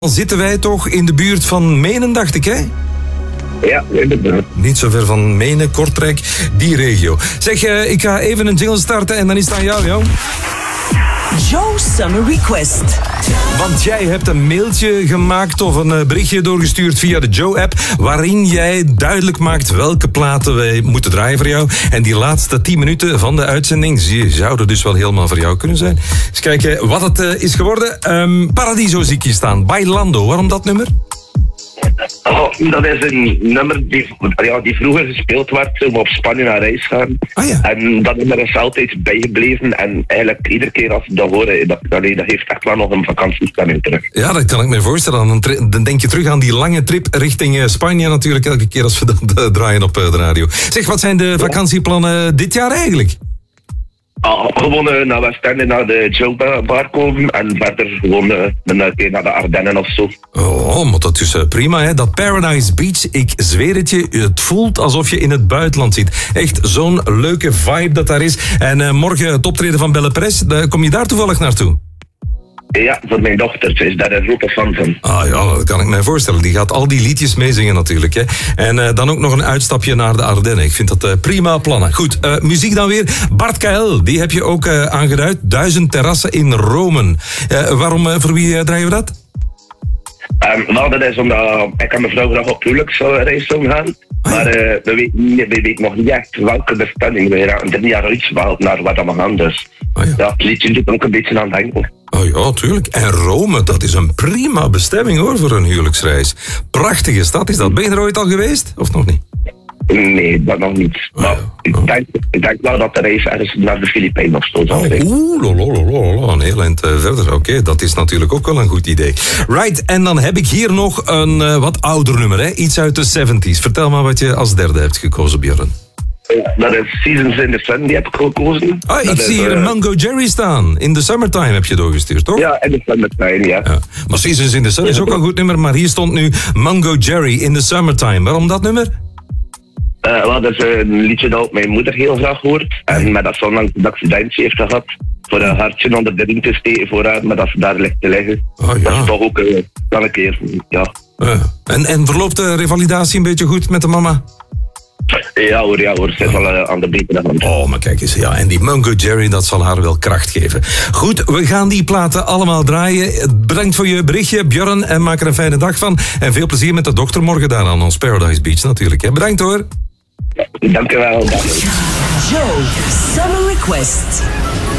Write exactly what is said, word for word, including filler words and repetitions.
Dan zitten wij toch in de buurt van Menen, dacht ik, hè? Ja, inderdaad. Niet zo ver van Menen, Kortrijk, die regio. Zeg, uh, ik ga even een jingle starten en dan is het aan jou, jong. Joe Summer Request. Want jij hebt een mailtje gemaakt of een berichtje doorgestuurd via de Joe-app, waarin jij duidelijk maakt welke platen wij moeten draaien voor jou. En die laatste tien minuten van de uitzending zouden dus wel helemaal voor jou kunnen zijn. Eens kijken wat het uh, is geworden. Um, Paradiso zie ik hier staan. Bailando. Waarom dat nummer? Oh, dat is een nummer die, ja, die vroeger gespeeld werd toen we op Spanje naar reis gaan. Ah, ja. En dat nummer is altijd bijgebleven. En eigenlijk iedere keer als ik dat hoor, dat, dat, dat heeft echt wel nog een vakantiestemming terug. Ja, dat kan ik me voorstellen. Dan, tre- dan denk je terug aan die lange trip richting uh, Spanje natuurlijk elke keer als we dat uh, draaien op uh, de radio. Zeg, wat zijn de vakantieplannen dit jaar eigenlijk? Ah, gewoon uh, naar Westende, naar de Joe Bar komen en verder gewoon uh, een keer naar de Ardennen of zo. Oh, maar dat is uh, prima, hè. Dat Paradise Beach, ik zweer het je, het voelt alsof je in het buitenland zit. Echt zo'n leuke vibe dat daar is. En uh, morgen het optreden van Belle Press, uh, kom je daar toevallig naartoe? Ja, voor mijn dochter. Ze is daar een grote fan van. Ah ja, dat kan ik mij voorstellen. Die gaat al die liedjes meezingen natuurlijk, hè. En uh, dan ook nog een uitstapje naar de Ardennen. Ik vind dat uh, prima plannen. Goed, uh, muziek dan weer. Bart K L, die heb je ook uh, aangeduid. Duizend terrassen in Rome. Uh, waarom, uh, voor wie uh, draaien we dat? Um, nou, dat is omdat ik en mijn vrouw graag op huwelijksreis zou gaan. Maar uh, we, weten, we weten nog niet echt welke bestemming. We hebben er niet aan uitgehaald naar waar we gaan. Dus oh ja. ja, het liedje doet ook een beetje aan denken. Oh ja, tuurlijk. En Rome, dat is een prima bestemming hoor voor een huwelijksreis. Prachtige stad is dat. Ben je er ooit al geweest? Of nog niet? Nee, dat nog niet. Oh, maar ja. ik, oh. denk, ik denk wel dat de reis ergens naar de Filipijnen of zo zal zijn. Oeh, lolololol, een heel eind uh, verder. Oké, okay, dat is natuurlijk ook wel een goed idee. Right, en dan heb ik hier nog een uh, wat ouder nummer, hè? Iets uit de zeventies. Vertel maar wat je als derde hebt gekozen, Björn. Dat is Seasons in the Sun, die heb ik gekozen. Ah, ik dat zie is, hier uh, Mango Jerry staan. In the Summertime heb je doorgestuurd, toch? Ja, in the Summertime, ja. ja. Maar Seasons in the Sun is ook een goed nummer, maar hier stond nu Mango Jerry in the Summertime. Waarom dat nummer? Uh, well, dat is een liedje dat ook mijn moeder heel graag hoort. En met dat ze onlangs een accidentje heeft gehad. Voor een hartje onder de riem te steken voor haar, maar dat ze daar ligt te liggen. Oh, ja. Dat is toch ook uh, dan een keer, ja. Uh, en, en verloopt de revalidatie een beetje goed met de mama? Ja hoor, ja hoor, ze is al uh, aan de betere hand. Oh, maar kijk eens, ja, en die Mango Jerry, dat zal haar wel kracht geven. Goed, we gaan die platen allemaal draaien. Bedankt voor je berichtje, Björn, en maak er een fijne dag van. En veel plezier met de dokter morgen daar aan ons Paradise Beach natuurlijk. Hè. Bedankt hoor. Dank u wel. Joe Summer Request.